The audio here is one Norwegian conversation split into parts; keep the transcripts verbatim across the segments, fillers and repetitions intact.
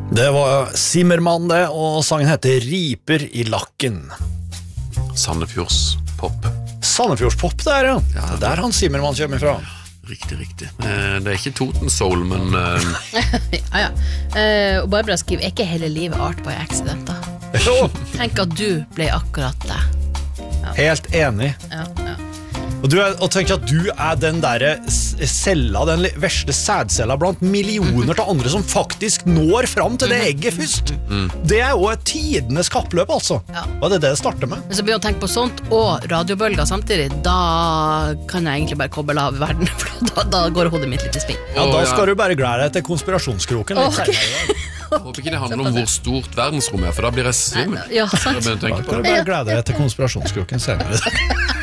Det var Zimmermann det, og sangen heter Riper i lakken. Sandefjords pop. Sandefjords pop der, ja. Ja. Det er der han Zimmermann kommer fra. Riktig, riktig. Det er ikke Toten Soul, men... ja, ja. Uh, og Barbara skriver, er ikke hele livet art by accident da? Tenk at du ble akkurat det. Ja. Helt enig. Ja, ja. Og, du er, og tenk at du er den der cella, den verste sædcella blant millioner til andre som faktisk når fram til det egget først. Mm. Det er jo et tidenes kappløp, altså. Ja. Og det er det det starter med. Men så blir å tenke på sånt og radiobølger samtidig, da kan jeg egentlig bare koble av verden, for da, da går hodet mitt litt i spinn. Ja, da skal du bare glede deg til konspirasjonskroken litt okay. senere. Jeg håper ikke det handler om hvor stort verdensrom er, for da blir jeg svimmel. Ja, sant. Da kan du bare glede deg til konspirasjonskroken senere.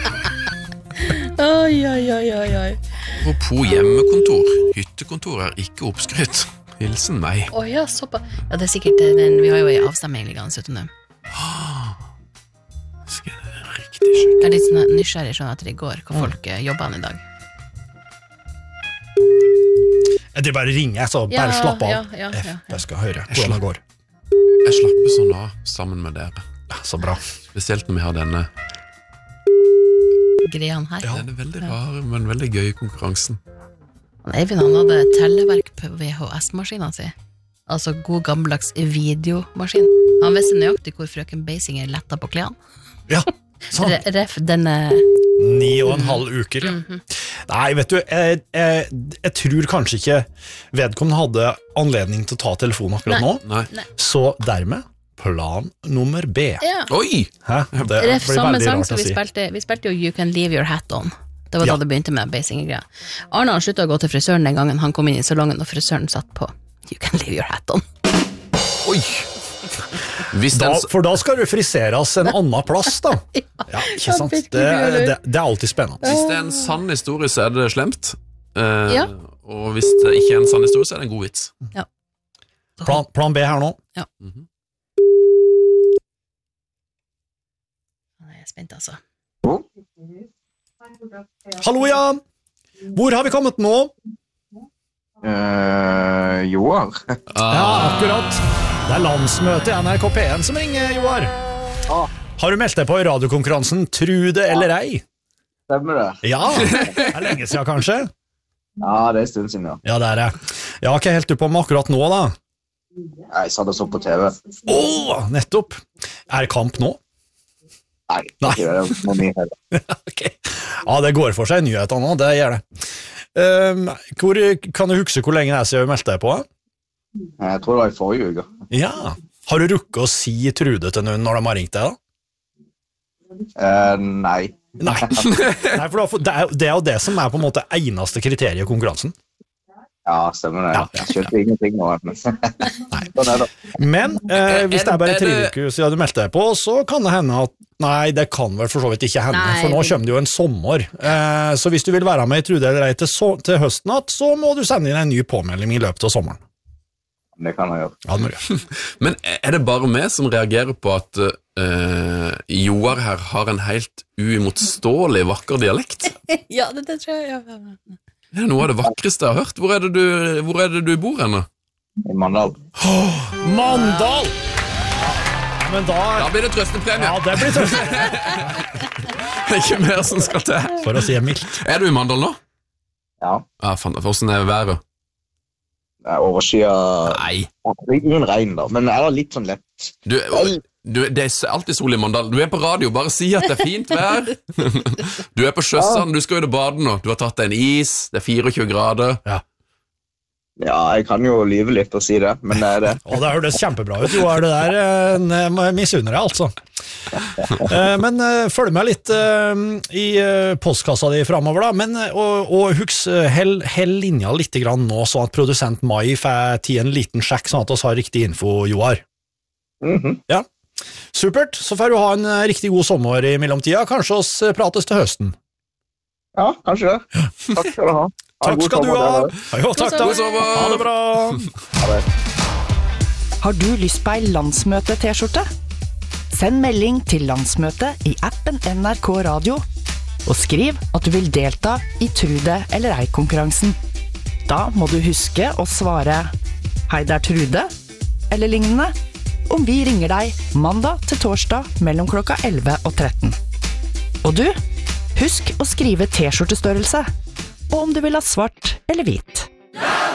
Oi, oi, oi, oi, oi. Apropos hjemmekontor. Hyttekontor er ikke oppskrytt. Hilsen meg. Å oh, ja, såpass. Ja, det er sikkert den, vi har jo en avstemming liggende uten dem. Skal det riktig sjekke? Jeg er litt sånn nysgjerrig sånn etter i går, hvor folk mm. jobber han i dag. Det bare ringer, så bare ja, slapp av. Ja, ja, ja, ja. Jeg skal høre hvordan det går. Jeg slapper sånn av sammen med dere. Ja, så bra. Spesielt når vi har denne... greien her. Ja, det er veldig rar, men veldig gøy konkurransen. Eivind, han hadde telleverk på V H S-maskinen sin. Altså god gammeldags videomaskin. Han visste nøyaktig hvor frøken Beisinger letta på klærne. Ja, sånn. Re ref denne... Ni og en halv uker. Mm-hmm. Nei, vet du, jeg, jeg, jeg tror kanskje ikke vedkommende hadde anledning til å ta telefonen akkurat Nei. nå. Nei. Så dermed plan nummer B. Ja. Oi! Hæ? Det Ref blir samme veldig sang rart som å vi si. spilte. Vi spilte jo You Can Leave Your Hat On. Det var Ja. da det begynte med Beisinger-greia. Arne han sluttet å gå til frisøren den gangen han kom inn i salongen, og frisøren satt på You Can Leave Your Hat On. Oi! Hvis Da, den... for da skal du friseres en annen plass, da. Ja, ikke sant? Det, det, det er alltid spennende. Hvis det er en sann historie, så er det slemt. Eh, Ja. Og hvis det ikke er en sann historie, så er det en god vits. Ja. Plan, plan B her nå. Ja. Mhm. Jeg er spent, altså. Hallo, ja! Hvor har vi kommet nå? Uh, Joar. Ja, akkurat. Det er landsmøte i N R K P en som ringer, Joar. Ah. Har du meldt deg på radiokonkurransen Tru det eller ei? Stemmer det? Ja, det er lenge siden kanskje. Ja, det er en stund siden, ja. Ja, det er det. Jeg har ikke helt du på med akkurat nå, da. Jeg satt og så på T V. Åh, nettopp. Er det kamp nå? Nei, Nei. ikke det. Det må mye heller. Okay. Ja, det går for seg i nyhetene nå, det gjør det. Um, hvor, kan du huske hvor lenge det er siden vi meldte deg på? Jeg tror det var i forrige uke. Ja. Har du rukket å si Trude til noen når de har ringt deg, da? Uh, nei. Nei, Nei for det er, det er jo det som er på en måte eneste kriteriet i konkurransen. Ja, stemmer det. Ja. Jeg skjønte ingenting nå. Sånn er det. Men eh, hvis det er bare tre uker siden du meldte deg på, så kan det hende at nei, det kan vel for så vidt ikke hende, Nei, for nå vi- kommer det jo en sommer. Eh, så hvis du vil være med i Trude eller ei til, så, til høsten at, så må du sende inn en ny påmelding i løpet av sommeren. Det kan jeg gjøre. Ja, det må du gjøre. Men er det bare meg som reagerer på at uh, Joar her har en helt uimotståelig vakker dialekt? Ja, det, det tror jeg. Ja, ja, ja. Det er noe av det vakreste jeg har hørt. Hvor er det du, hvor er det du bor henne? I Mandal. Oh, Mandal! Men da... Da blir det trøstepremie. Ja, det blir tøft. Det er ikke mer som skal til. For å si det mildt. Er du i Mandal nå? Ja. Ja, faen, hvordan er været? Det er overskya. Nei. Ingen regn da, men er det litt sånn lett. Du, du, det er alltid sol i Mandal. Du er på radio, bare si at det er fint vær. Du er på sjøsand, du skal jo til baden nå. Du har tatt deg en is, det er fireogtjue grader. Ja. Ja, jeg kan jo lyve litt og si det, men det er det. Og det høres kjempebra ut, jo er det der eh, misunner jeg altså. Eh, men eh, følg med litt eh, i eh, postkassa di fremover da, men, og, og husk, hell, hell linja litt grann nå, så at produsent Mai får til en liten sjekk, sånn at vi har riktig info, Joar. Mhm. Ja, supert, så får du ha en eh, riktig god sommer i mellomtida, kanskje oss eh, prates til høsten. Ja, kanskje det. Takk skal du ha. Ha en Takk god skal du sommer, ha. dere. Jo, takk, takk. God sommer. Ha det bra. Ha det. Har du lyst på ei landsmøte-T-skjorte? Send melding til landsmøtet i appen N R K Radio, og skriv at du vil delta i Trude eller ei-konkurransen. Da må du huske å svare «Hei, det er Trude», eller lignende, om vi ringer deg mandag til torsdag mellom klokka elleve og tretten. Og du, husk å skrive T-skjortestørrelse, og om du vil ha svart eller hvit.